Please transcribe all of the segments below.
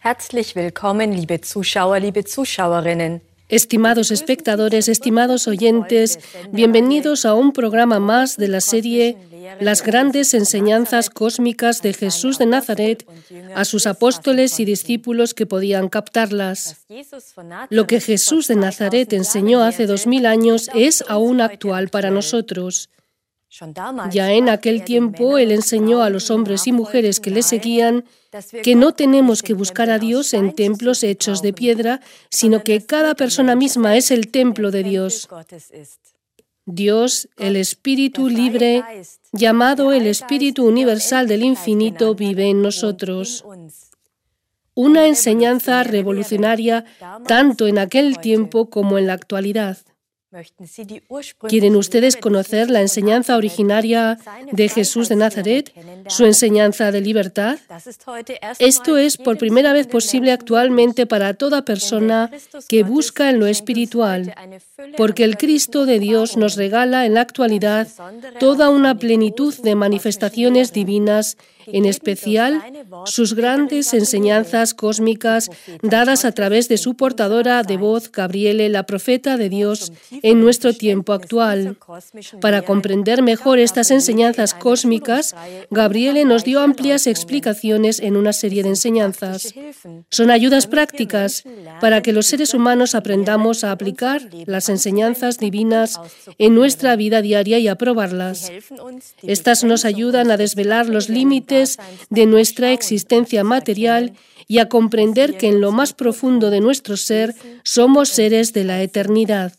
Herzlich willkommen, liebe Zuschauer, liebe Zuschauerinnen. Estimados espectadores, estimados oyentes, bienvenidos a un programa más de la serie Las grandes enseñanzas cósmicas de Jesús de Nazaret a sus apóstoles y discípulos que podían captarlas. Lo que Jesús de Nazaret enseñó hace 2000 años es aún actual para nosotros. Ya en aquel tiempo Él enseñó a los hombres y mujeres que le seguían que no tenemos que buscar a Dios en templos hechos de piedra, sino que cada persona misma es el templo de Dios. Dios, el Espíritu libre, llamado el Espíritu universal del infinito, vive en nosotros. Una enseñanza revolucionaria tanto en aquel tiempo como en la actualidad. ¿Quieren ustedes conocer la enseñanza originaria de Jesús de Nazaret, su enseñanza de libertad? Esto es por primera vez posible actualmente para toda persona que busca en lo espiritual, porque el Cristo de Dios nos regala en la actualidad toda una plenitud de manifestaciones divinas, en especial sus grandes enseñanzas cósmicas dadas a través de su portadora de voz, Gabriele, la profeta de Dios, en nuestro tiempo actual. Para comprender mejor estas enseñanzas cósmicas, Gabriele nos dio amplias explicaciones en una serie de enseñanzas. Son ayudas prácticas para que los seres humanos aprendamos a aplicar las enseñanzas divinas en nuestra vida diaria y a probarlas. Estas nos ayudan a desvelar los límites de nuestra existencia material y a comprender que en lo más profundo de nuestro ser somos seres de la eternidad.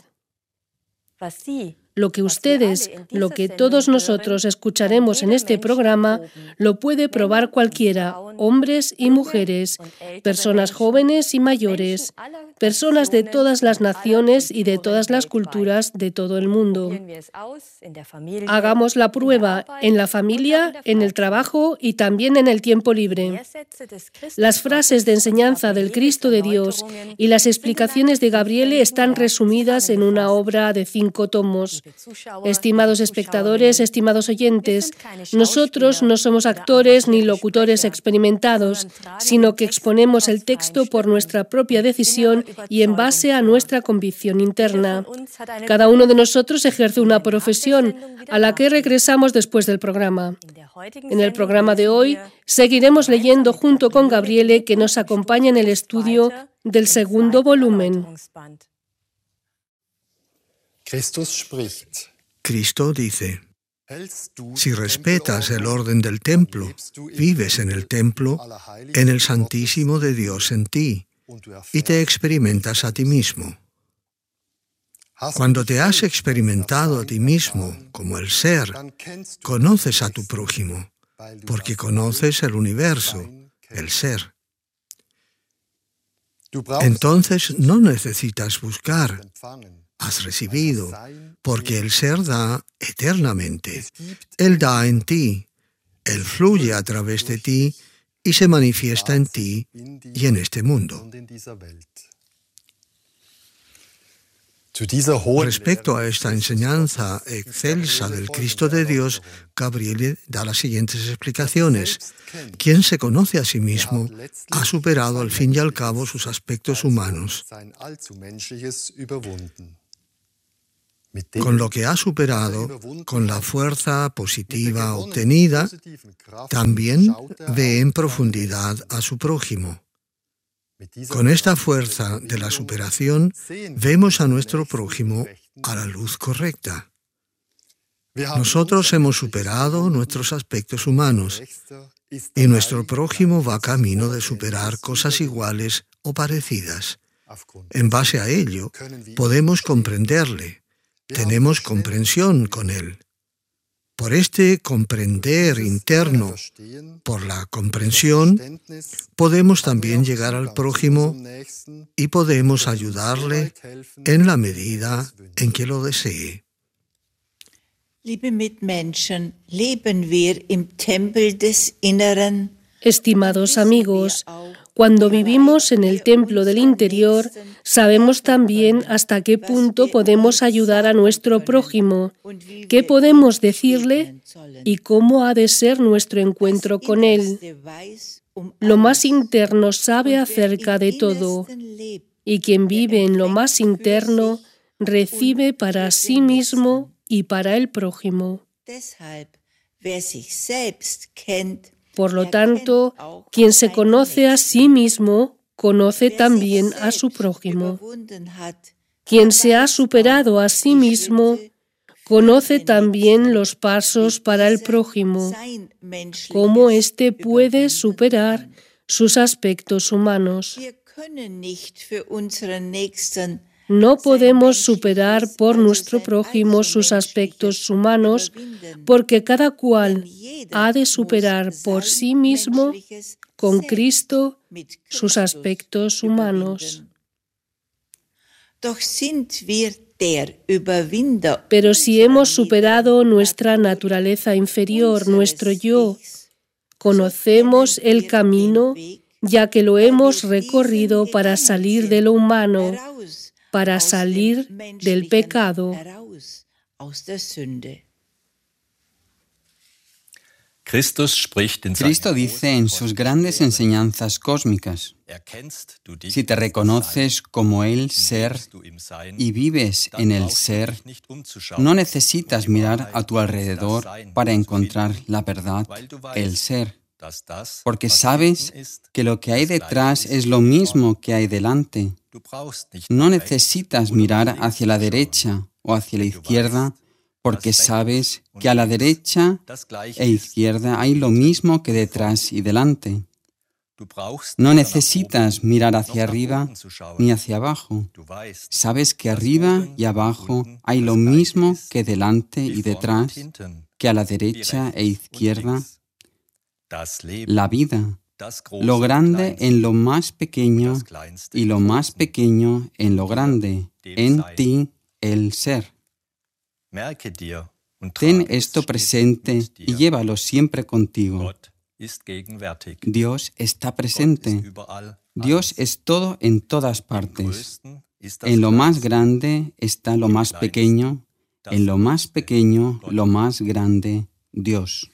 Lo que ustedes, lo que todos nosotros escucharemos en este programa, lo puede probar cualquiera, hombres y mujeres, personas jóvenes y mayores, personas de todas las naciones y de todas las culturas de todo el mundo. Hagamos la prueba en la familia, en el trabajo y también en el tiempo libre. Las frases de enseñanza del Cristo de Dios y las explicaciones de Gabriele están resumidas en una obra de 5 tomos. Estimados espectadores, estimados oyentes, nosotros no somos actores ni locutores experimentados, sino que exponemos el texto por nuestra propia decisión y en base a nuestra convicción interna. Cada uno de nosotros ejerce una profesión a la que regresamos después del programa. En el programa de hoy seguiremos leyendo junto con Gabriele, que nos acompaña en el estudio del segundo volumen. Cristo dice: si respetas el orden del templo, vives en el templo, en el Santísimo de Dios en ti, y te experimentas a ti mismo. Cuando te has experimentado a ti mismo como el ser, conoces a tu prójimo, porque conoces el universo, el ser. Entonces no necesitas buscar. Has recibido, porque el ser da eternamente. Él da en ti, Él fluye a través de ti y se manifiesta en ti y en este mundo. Respecto a esta enseñanza excelsa del Cristo de Dios, Gabriele da las siguientes explicaciones. Quien se conoce a sí mismo ha superado al fin y al cabo sus aspectos humanos. Con lo que ha superado, con la fuerza positiva obtenida, también ve en profundidad a su prójimo. Con esta fuerza de la superación, vemos a nuestro prójimo a la luz correcta. Nosotros hemos superado nuestros aspectos humanos y nuestro prójimo va camino de superar cosas iguales o parecidas. En base a ello, podemos comprenderle. Tenemos comprensión con Él. Por este comprender interno, por la comprensión, podemos también llegar al prójimo y podemos ayudarle en la medida en que lo desee. Liebe Mitmenschen, leben wir im Tempel des Inneren. Estimados amigos, cuando vivimos en el templo del interior, sabemos también hasta qué punto podemos ayudar a nuestro prójimo, qué podemos decirle y cómo ha de ser nuestro encuentro con él. lo más interno sabe acerca de todo, y quien vive en lo más interno recibe para sí mismo y para el prójimo. Por lo tanto, quien se conoce a sí mismo, conoce también a su prójimo. Quien se ha superado a sí mismo, conoce también los pasos para el prójimo, cómo éste puede superar sus aspectos humanos. No podemos superar por nuestro prójimo sus aspectos humanos, porque cada cual ha de superar por sí mismo, con Cristo, sus aspectos humanos. Pero si hemos superado nuestra naturaleza inferior, nuestro yo, conocemos el camino, ya que lo hemos recorrido para salir de lo humano, para salir del pecado. Cristo dice en sus grandes enseñanzas cósmicas: si te reconoces como el ser y vives en el ser, no necesitas mirar a tu alrededor para encontrar la verdad, el ser, porque sabes que lo que hay detrás es lo mismo que hay delante. No necesitas mirar hacia la derecha o hacia la izquierda, porque sabes que a la derecha e izquierda hay lo mismo que detrás y delante. No necesitas mirar hacia arriba ni hacia abajo. Sabes que arriba y abajo hay lo mismo que delante y detrás, que a la derecha e izquierda. La vida, lo grande en lo más pequeño y lo más pequeño en lo grande, en ti el ser. Ten esto presente y llévalo siempre contigo. Dios está presente. Dios es todo en todas partes. En lo más grande está lo más pequeño, en lo más pequeño lo más grande, Dios.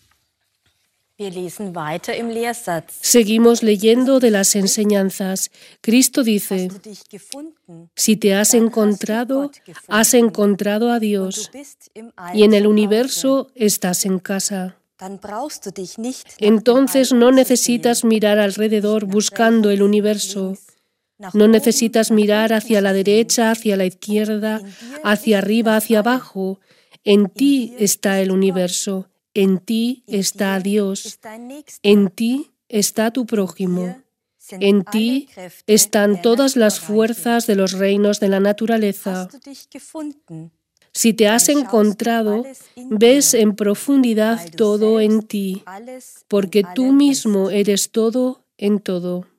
Seguimos leyendo de las enseñanzas. Cristo dice: si te has encontrado a Dios, y en el universo estás en casa. Entonces no necesitas mirar alrededor buscando el universo. No necesitas mirar hacia la derecha, hacia la izquierda, hacia arriba, hacia abajo. En ti está el universo. En ti está Dios, en ti está tu prójimo, en ti están todas las fuerzas de los reinos de la naturaleza. Si te has encontrado, ves en profundidad todo en ti, porque tú mismo eres todo en todo.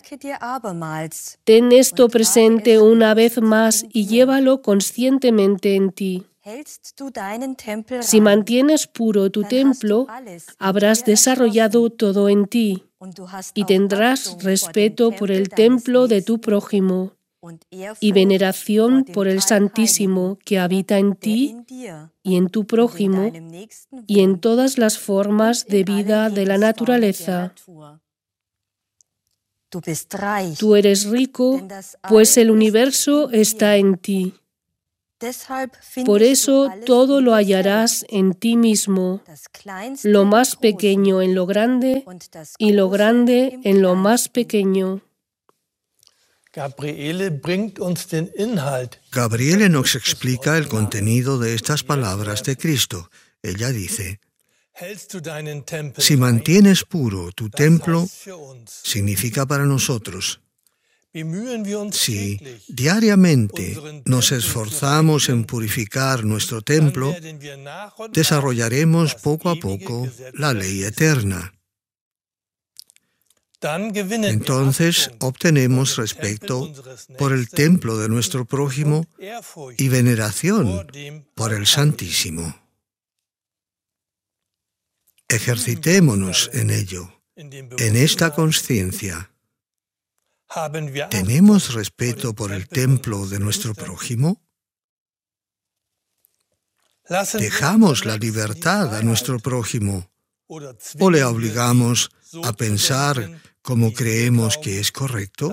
Ten esto presente una vez más y llévalo conscientemente en ti. Si mantienes puro tu templo, habrás desarrollado todo en ti y tendrás respeto por el templo de tu prójimo y veneración por el Santísimo que habita en ti y en tu prójimo y en todas las formas de vida de la naturaleza. Tú eres rico, pues el universo está en ti. Por eso todo lo hallarás en ti mismo, lo más pequeño en lo grande y lo grande en lo más pequeño. Gabriele nos explica el contenido de estas palabras de Cristo. Ella dice: si mantienes puro tu templo, significa para nosotros. Si diariamente nos esforzamos en purificar nuestro templo, desarrollaremos poco a poco la ley eterna. Entonces obtenemos respeto por el templo de nuestro prójimo y veneración por el Santísimo. Ejercitémonos en ello, en esta conciencia. ¿Tenemos respeto por el templo de nuestro prójimo? ¿Dejamos la libertad a nuestro prójimo o le obligamos a pensar como creemos que es correcto?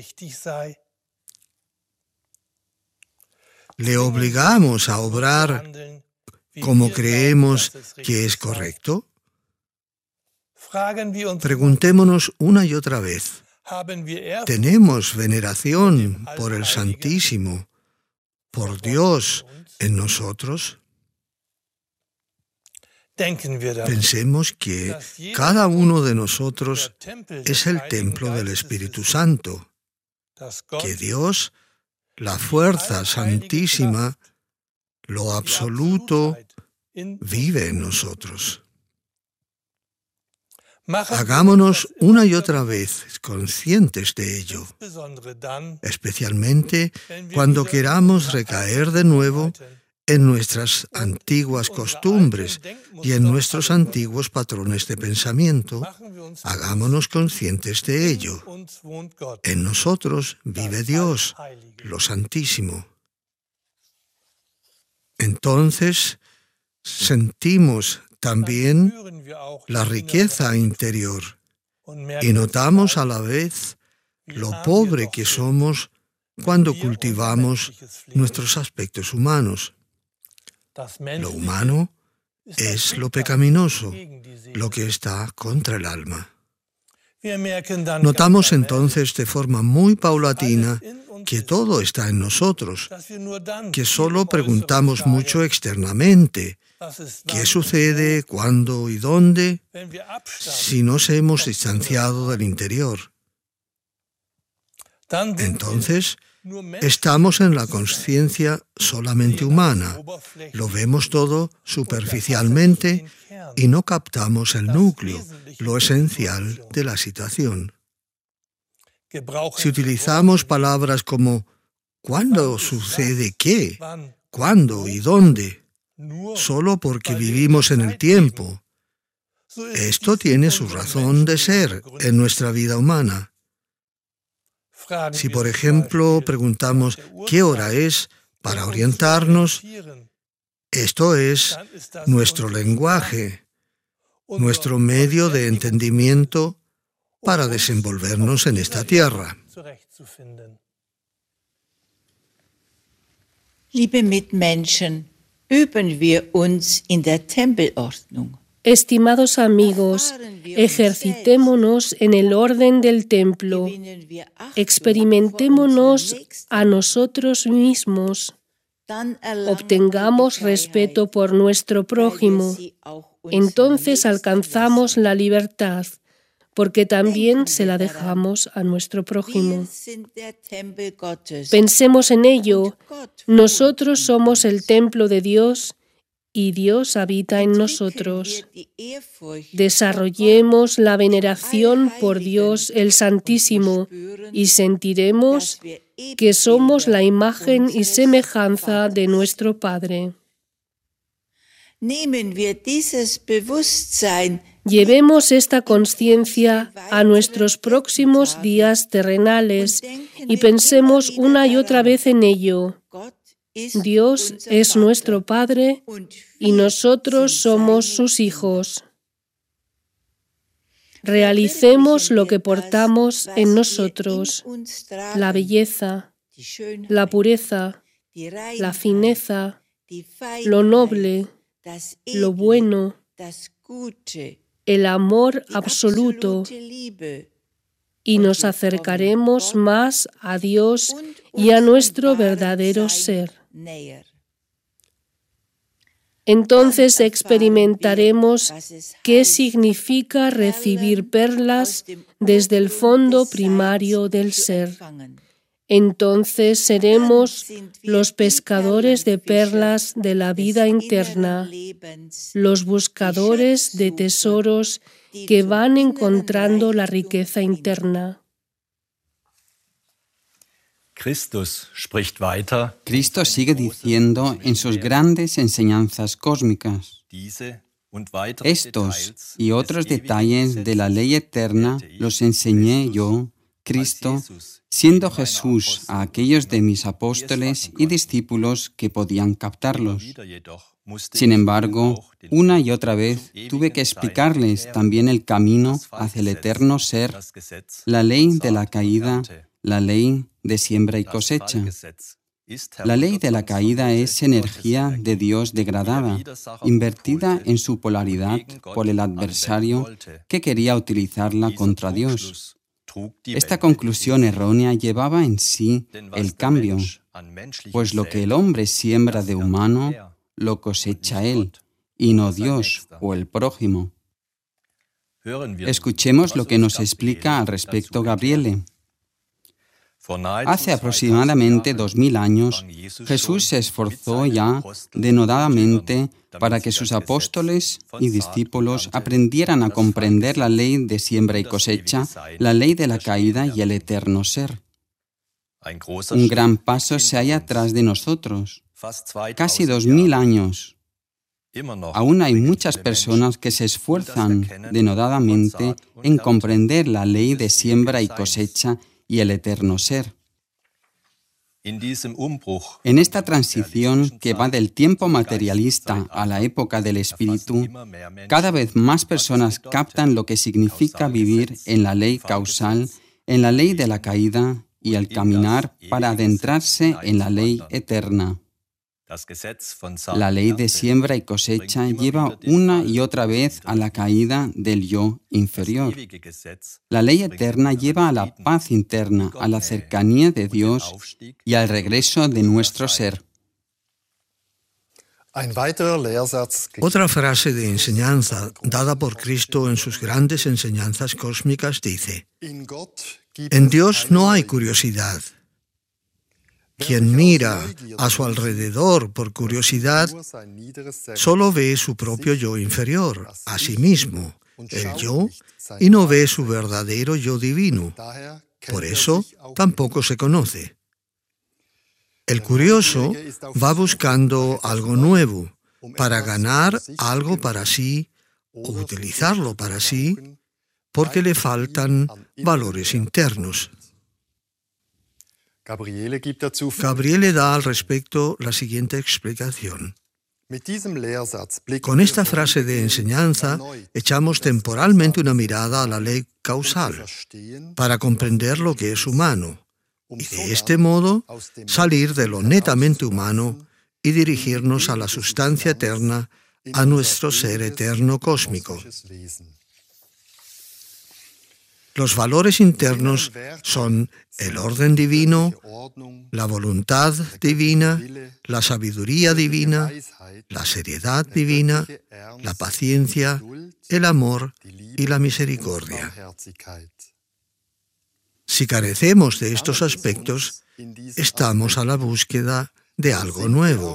¿Le obligamos a obrar como creemos que es correcto? Preguntémonos una y otra vez, ¿tenemos veneración por el Santísimo, por Dios en nosotros? Pensemos que cada uno de nosotros es el templo del Espíritu Santo, que Dios, la fuerza santísima, lo absoluto, vive en nosotros. Hagámonos una y otra vez conscientes de ello, especialmente cuando queramos recaer de nuevo en nuestras antiguas costumbres y en nuestros antiguos patrones de pensamiento. Hagámonos conscientes de ello. En nosotros vive Dios, lo Santísimo. Entonces sentimos también la riqueza interior y notamos a la vez lo pobre que somos cuando cultivamos nuestros aspectos humanos. Lo humano es lo pecaminoso, lo que está contra el alma. Notamos entonces de forma muy paulatina que todo está en nosotros, que solo preguntamos mucho externamente, ¿qué sucede, cuándo y dónde?, si nos hemos distanciado del interior. Entonces, estamos en la conciencia solamente humana, lo vemos todo superficialmente y no captamos el núcleo, lo esencial de la situación. Si utilizamos palabras como ¿cuándo sucede qué?, ¿cuándo y dónde?, solo porque vivimos en el tiempo, esto tiene su razón de ser en nuestra vida humana. Si, por ejemplo, preguntamos ¿qué hora es?, para orientarnos, esto es nuestro lenguaje, nuestro medio de entendimiento para desenvolvernos en esta tierra. Liebe Mitmenschen, üben wir uns in der Tempelordnung. Estimados amigos, ejercitémonos en el orden del templo, experimentémonos a nosotros mismos, obtengamos respeto por nuestro prójimo, entonces alcanzamos la libertad, porque también se la dejamos a nuestro prójimo. Pensemos en ello, nosotros somos el templo de Dios y Dios habita en nosotros. Desarrollemos la veneración por Dios el Santísimo y sentiremos que somos la imagen y semejanza de nuestro Padre. Llevemos esta conciencia a nuestros próximos días terrenales y pensemos una y otra vez en ello. Dios es nuestro Padre y nosotros somos sus hijos. Realicemos lo que portamos en nosotros, la belleza, la pureza, la fineza, lo noble, lo bueno, el amor absoluto, y nos acercaremos más a Dios y a nuestro verdadero ser. Entonces experimentaremos qué significa recibir perlas desde el fondo primario del ser. Entonces seremos los pescadores de perlas de la vida interna, los buscadores de tesoros que van encontrando la riqueza interna. Cristo sigue diciendo en sus grandes enseñanzas cósmicas: estos y otros detalles de la ley eterna los enseñé yo, Cristo, siendo Jesús, a aquellos de mis apóstoles y discípulos que podían captarlos. Sin embargo, una y otra vez tuve que explicarles también el camino hacia el eterno ser, la ley de la caída, la ley de siembra y cosecha. La ley de la caída es energía de Dios degradada, invertida en su polaridad por el adversario que quería utilizarla contra Dios. Esta conclusión errónea llevaba en sí el cambio, pues lo que el hombre siembra de humano, lo cosecha él, y no Dios o el prójimo. Escuchemos lo que nos explica al respecto Gabriele. Hace aproximadamente 2000 años, Jesús se esforzó ya denodadamente para que sus apóstoles y discípulos aprendieran a comprender la ley de siembra y cosecha, la ley de la caída y el eterno ser. Un gran paso se halla atrás de nosotros, casi 2000 años. Aún hay muchas personas que se esfuerzan denodadamente en comprender la ley de siembra y cosecha y el eterno ser. En esta transición que va del tiempo materialista a la época del espíritu, cada vez más personas captan lo que significa vivir en la ley causal, en la ley de la caída y el caminar para adentrarse en la ley eterna. La ley de siembra y cosecha lleva una y otra vez a la caída del yo inferior. La ley eterna lleva a la paz interna, a la cercanía de Dios y al regreso de nuestro ser. Otra frase de enseñanza dada por Cristo en sus grandes enseñanzas cósmicas dice: en Dios no hay curiosidad. Quien mira a su alrededor por curiosidad solo ve su propio yo inferior, a sí mismo, el yo, y no ve su verdadero yo divino. Por eso tampoco se conoce. El curioso va buscando algo nuevo para ganar algo para sí o utilizarlo para sí porque le faltan valores internos. Gabriele da al respecto la siguiente explicación. Con esta frase de enseñanza, echamos temporalmente una mirada a la ley causal para comprender lo que es humano y de este modo salir de lo netamente humano y dirigirnos a la sustancia eterna, a nuestro ser eterno cósmico. Los valores internos son el orden divino, la voluntad divina, la sabiduría divina, la seriedad divina, la paciencia, el amor y la misericordia. Si carecemos de estos aspectos, estamos a la búsqueda de algo nuevo.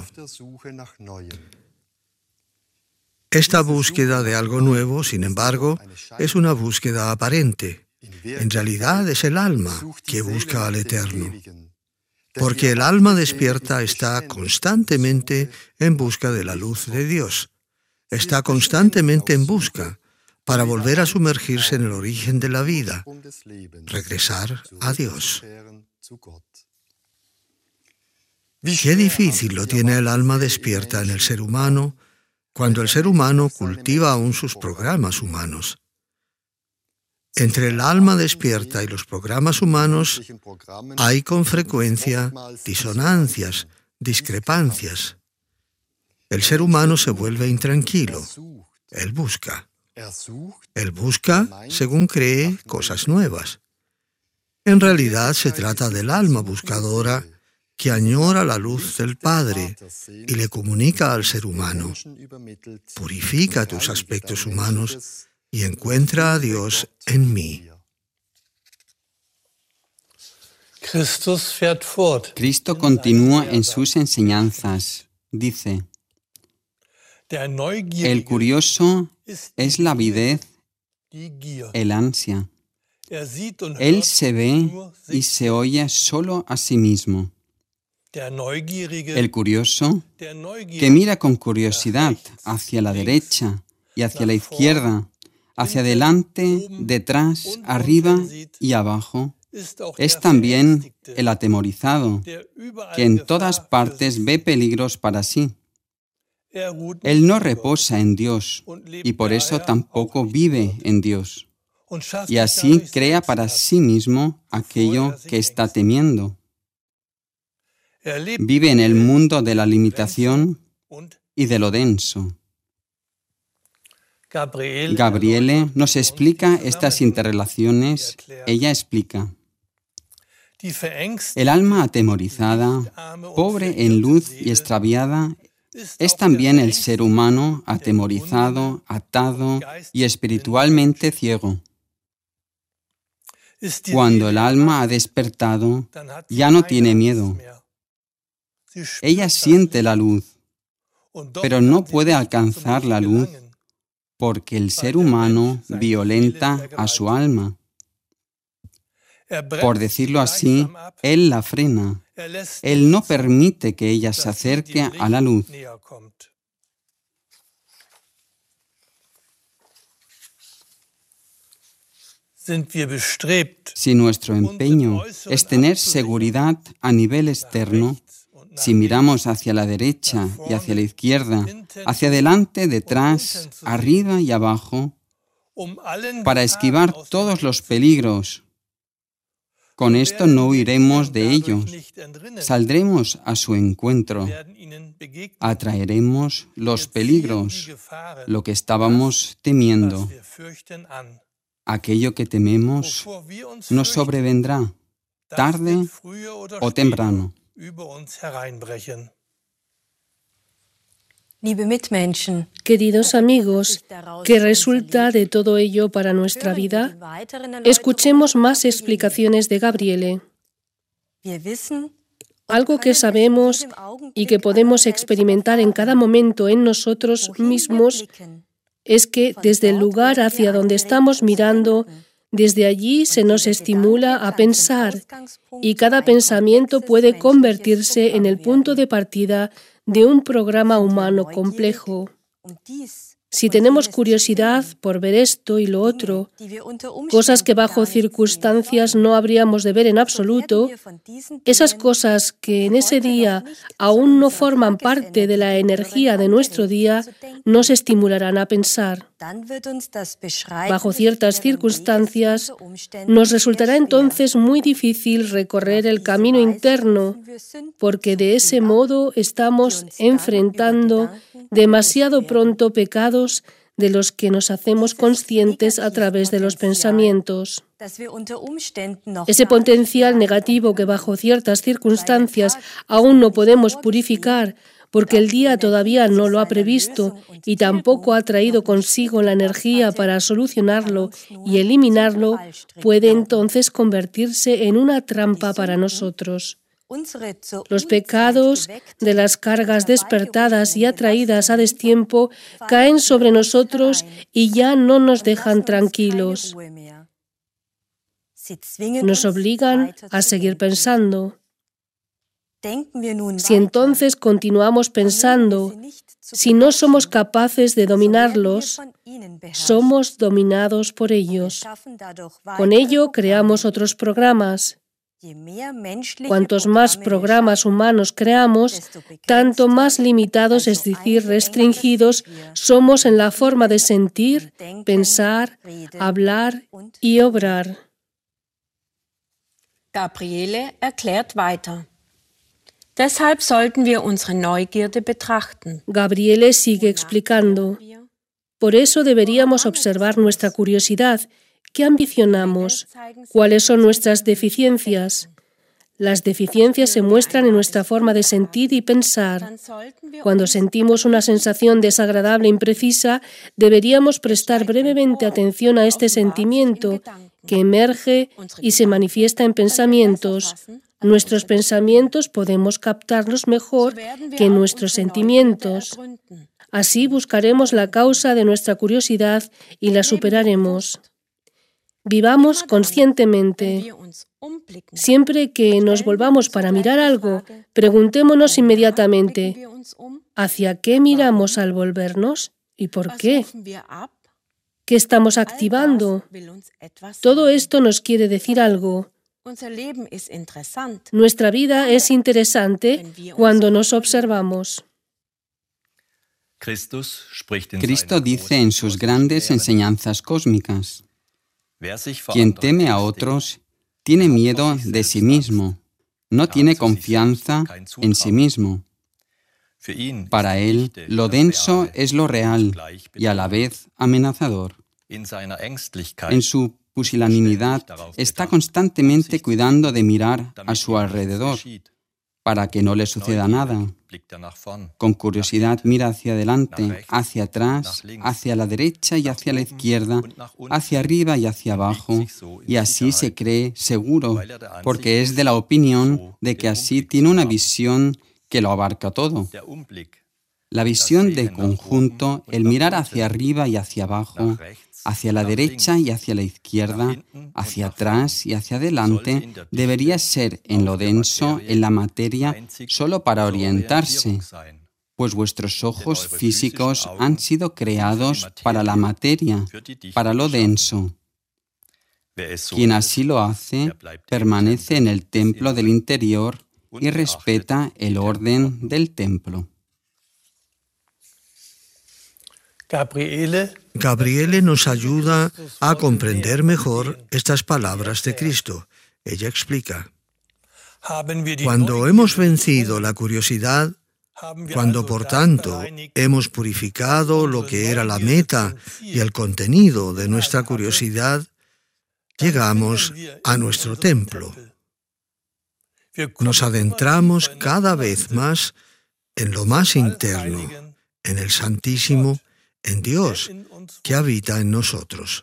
Esta búsqueda de algo nuevo, sin embargo, es una búsqueda aparente. En realidad es el alma que busca al Eterno, porque el alma despierta está constantemente en busca de la luz de Dios. Está constantemente en busca para volver a sumergirse en el origen de la vida, regresar a Dios. Qué difícil lo tiene el alma despierta en el ser humano cuando el ser humano cultiva aún sus programas humanos. Entre el alma despierta y los programas humanos hay con frecuencia disonancias, discrepancias. El ser humano se vuelve intranquilo. Él busca. Él busca, según cree, cosas nuevas. En realidad se trata del alma buscadora que añora la luz del Padre y le comunica al ser humano: purifica tus aspectos humanos y encuentra a Dios en mí. Cristo continúa en sus enseñanzas. Dice: el curioso es la avidez, el ansia. Él se ve y se oye solo a sí mismo. El curioso, que mira con curiosidad hacia la derecha y hacia la izquierda, hacia adelante, detrás, arriba y abajo, es también el atemorizado, que en todas partes ve peligros para sí. Él no reposa en Dios y por eso tampoco vive en Dios. Y así crea para sí mismo aquello que está temiendo. Vive en el mundo de la limitación y de lo denso. Gabriele nos explica estas interrelaciones. Ella explica: el alma atemorizada, pobre en luz y extraviada, es también el ser humano atemorizado, atado y espiritualmente ciego. Cuando el alma ha despertado, ya no tiene miedo. Ella siente la luz, pero no puede alcanzar la luz porque el ser humano violenta a su alma. Por decirlo así, él la frena. Él no permite que ella se acerque a la luz. Si nuestro empeño es tener seguridad a nivel externo, si miramos hacia la derecha y hacia la izquierda, hacia adelante, detrás, arriba y abajo, para esquivar todos los peligros, con esto no huiremos de ellos, saldremos a su encuentro, atraeremos los peligros, lo que estábamos temiendo. Aquello que tememos nos sobrevendrá, tarde o temprano. Queridos amigos, ¿qué resulta de todo ello para nuestra vida? Escuchemos más explicaciones de Gabriele. Algo que sabemos y que podemos experimentar en cada momento en nosotros mismos es que desde el lugar hacia donde estamos mirando, desde allí se nos estimula a pensar y cada pensamiento puede convertirse en el punto de partida de un programa humano complejo. Si tenemos curiosidad por ver esto y lo otro, cosas que bajo circunstancias no habríamos de ver en absoluto, esas cosas que en ese día aún no forman parte de la energía de nuestro día, nos estimularán a pensar. Bajo ciertas circunstancias, nos resultará entonces muy difícil recorrer el camino interno, porque de ese modo estamos enfrentando demasiado pronto pecados de los que nos hacemos conscientes a través de los pensamientos. Ese potencial negativo que bajo ciertas circunstancias aún no podemos purificar, porque el día todavía no lo ha previsto y tampoco ha traído consigo la energía para solucionarlo y eliminarlo, puede entonces convertirse en una trampa para nosotros. Los pecados de las cargas despertadas y atraídas a destiempo caen sobre nosotros y ya no nos dejan tranquilos. Nos obligan a seguir pensando. Si entonces continuamos pensando, si no somos capaces de dominarlos, somos dominados por ellos. Con ello creamos otros programas. Cuantos más programas humanos creamos, tanto más limitados, es decir, restringidos, somos en la forma de sentir, pensar, hablar y obrar. Gabriele erklärt weiter. Deshalb sollten wir unsere Neugierde betrachten. Gabriele sigue explicando. Por eso deberíamos observar nuestra curiosidad. ¿Qué ambicionamos? ¿Cuáles son nuestras deficiencias? Las deficiencias se muestran en nuestra forma de sentir y pensar. Cuando sentimos una sensación desagradable e imprecisa, deberíamos prestar brevemente atención a este sentimiento que emerge y se manifiesta en pensamientos. Nuestros pensamientos podemos captarlos mejor que nuestros sentimientos. Así buscaremos la causa de nuestra curiosidad y la superaremos. Vivamos conscientemente. Siempre que nos volvamos para mirar algo, preguntémonos inmediatamente, ¿hacia qué miramos al volvernos y por qué? ¿Qué estamos activando? Todo esto nos quiere decir algo. Nuestra vida es interesante cuando nos observamos. Cristo dice en sus grandes enseñanzas cósmicas: quien teme a otros tiene miedo de sí mismo, no tiene confianza en sí mismo. Para él, lo denso es lo real y a la vez amenazador. En su pusilanimidad está constantemente cuidando de mirar a su alrededor para que no le suceda nada. Con curiosidad mira hacia adelante, hacia atrás, hacia la derecha y hacia la izquierda, hacia arriba y hacia abajo, y así se cree seguro, porque es de la opinión de que así tiene una visión que lo abarca todo. La visión de conjunto, el mirar hacia arriba y hacia abajo, hacia la derecha y hacia la izquierda, hacia atrás y hacia adelante, debería ser en lo denso, en la materia, solo para orientarse, pues vuestros ojos físicos han sido creados para la materia, para lo denso. Quien así lo hace, permanece en el templo del interior y respeta el orden del templo. Gabriele nos ayuda a comprender mejor estas palabras de Cristo. Ella explica: cuando hemos vencido la curiosidad, cuando por tanto hemos purificado lo que era la meta y el contenido de nuestra curiosidad, llegamos a nuestro templo. Nos adentramos cada vez más en lo más interno, en el Santísimo, en Dios, que habita en nosotros.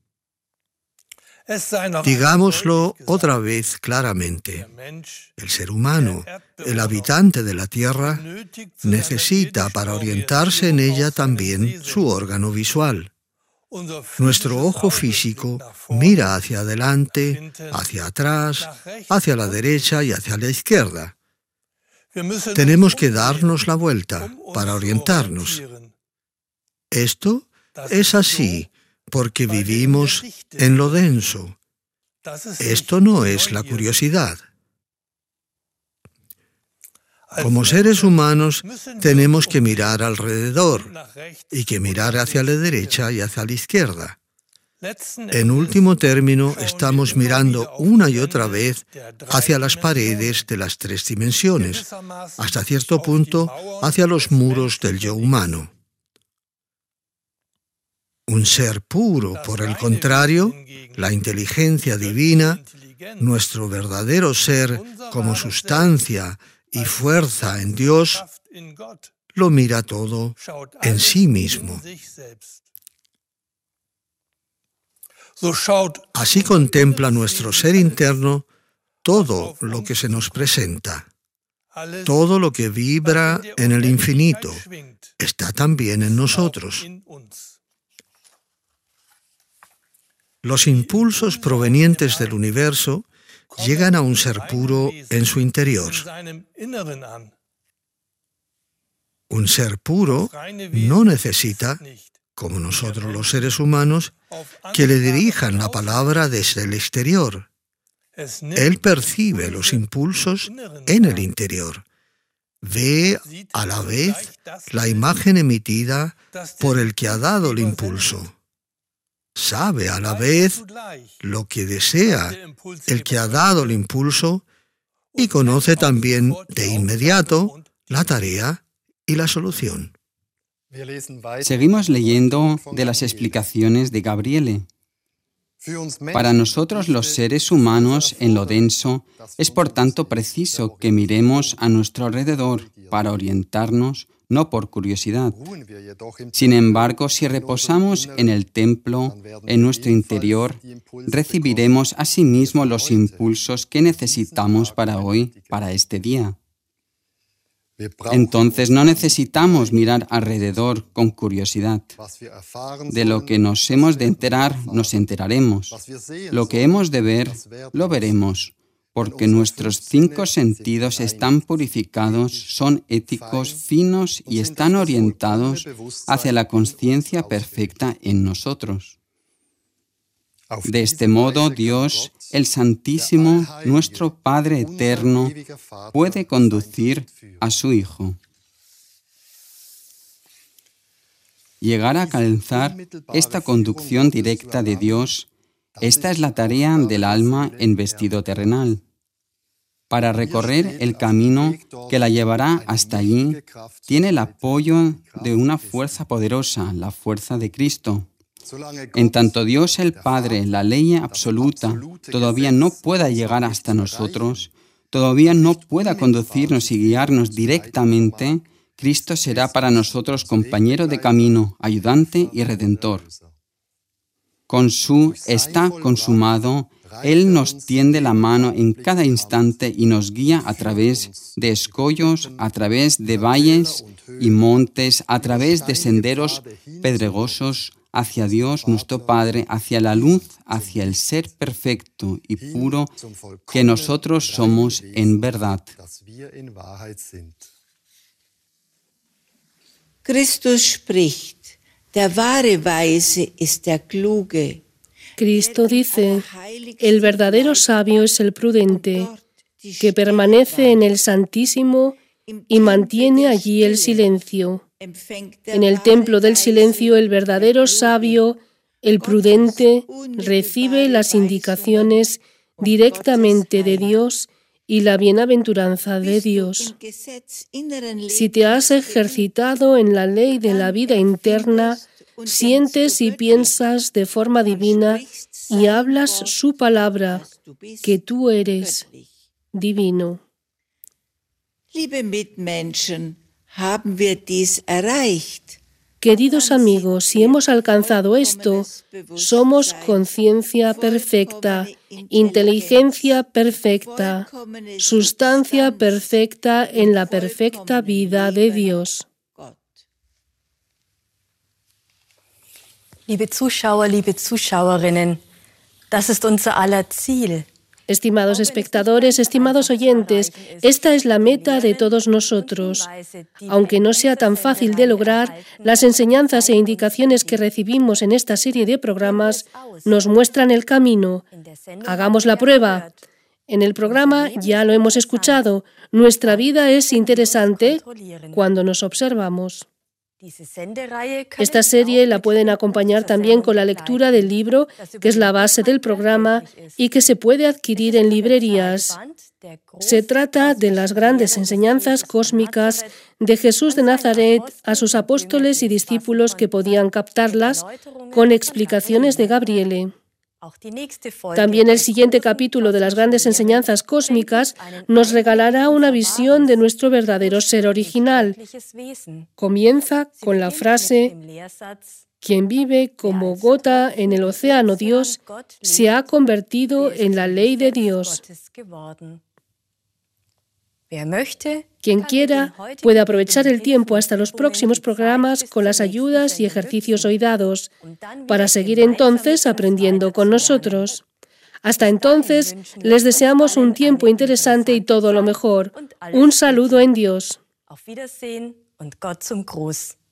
Digámoslo otra vez claramente: el ser humano, el habitante de la tierra, necesita para orientarse en ella también su órgano visual. Nuestro ojo físico mira hacia adelante, hacia atrás, hacia la derecha y hacia la izquierda. Tenemos que darnos la vuelta para orientarnos. Esto es así porque vivimos en lo denso. Esto no es la curiosidad. Como seres humanos tenemos que mirar alrededor y que mirar hacia la derecha y hacia la izquierda. En último término, estamos mirando una y otra vez hacia las paredes de las tres dimensiones, hasta cierto punto hacia los muros del yo humano. Un ser puro, por el contrario, la inteligencia divina, nuestro verdadero ser como sustancia y fuerza en Dios, lo mira todo en sí mismo. Así contempla nuestro ser interno todo lo que se nos presenta. Todo lo que vibra en el infinito está también en nosotros. Los impulsos provenientes del universo llegan a un ser puro en su interior. Un ser puro no necesita, como nosotros los seres humanos, que le dirijan la palabra desde el exterior. Él percibe los impulsos en el interior. Ve a la vez la imagen emitida por el que ha dado el impulso. Sabe a la vez lo que desea el que ha dado el impulso y conoce también de inmediato la tarea y la solución. Seguimos leyendo de las explicaciones de Gabriele. Para nosotros los seres humanos en lo denso es por tanto preciso que miremos a nuestro alrededor para orientarnos, no por curiosidad. Sin embargo, si reposamos en el templo, en nuestro interior, recibiremos asimismo los impulsos que necesitamos para hoy, para este día. Entonces no necesitamos mirar alrededor con curiosidad. De lo que nos hemos de enterar, nos enteraremos. Lo que hemos de ver, lo veremos. Porque nuestros 5 sentidos están purificados, son éticos, finos y están orientados hacia la conciencia perfecta en nosotros. De este modo, Dios, el Santísimo, nuestro Padre eterno, puede conducir a su Hijo. llegar a alcanzar esta conducción directa de Dios, esta es la tarea del alma en vestido terrenal. Para recorrer el camino que la llevará hasta allí, tiene el apoyo de una fuerza poderosa, la fuerza de Cristo. En tanto Dios el Padre, la ley absoluta, todavía no pueda llegar hasta nosotros, todavía no pueda conducirnos y guiarnos directamente, Cristo será para nosotros compañero de camino, ayudante y redentor. Con su está consumado, Él nos tiende la mano en cada instante y nos guía a través de escollos, a través de valles y montes, a través de senderos pedregosos, hacia Dios nuestro Padre, hacia la luz, hacia el ser perfecto y puro que nosotros somos en verdad. Christus spricht, der wahre Weise ist der Kluge. Cristo dice, el verdadero sabio es el prudente, que permanece en el Santísimo y mantiene allí el silencio. En el templo del silencio, el verdadero sabio, el prudente, recibe las indicaciones directamente de Dios y la bienaventuranza de Dios. Si te has ejercitado en la ley de la vida interna, sientes y piensas de forma divina y hablas su palabra, que tú eres divino. Liebe Mitmenschen, haben wir dies erreicht. Queridos amigos, si hemos alcanzado esto, somos conciencia perfecta, inteligencia perfecta, sustancia perfecta en la perfecta vida de Dios. Liebe Zuschauer, liebe Zuschauerinnen, das ist unser aller Ziel. Estimados espectadores, estimados oyentes, esta es la meta de todos nosotros. Aunque no sea tan fácil de lograr, las enseñanzas e indicaciones que recibimos en esta serie de programas nos muestran el camino. Hagamos la prueba. En el programa ya lo hemos escuchado. Nuestra vida es interesante cuando nos observamos. Esta serie la pueden acompañar también con la lectura del libro, que es la base del programa y que se puede adquirir en librerías. Se trata de las grandes enseñanzas cósmicas de Jesús de Nazaret a sus apóstoles y discípulos que podían captarlas con explicaciones de Gabriele. También el siguiente capítulo de las grandes enseñanzas cósmicas nos regalará una visión de nuestro verdadero ser original. Comienza con la frase: quien vive como gota en el océano Dios se ha convertido en la ley de Dios. Quien quiera puede aprovechar el tiempo hasta los próximos programas con las ayudas y ejercicios hoy dados, para seguir entonces aprendiendo con nosotros. Hasta entonces, les deseamos un tiempo interesante y todo lo mejor. Un saludo en Dios. Auf Wiedersehen und Gott zum Gruß.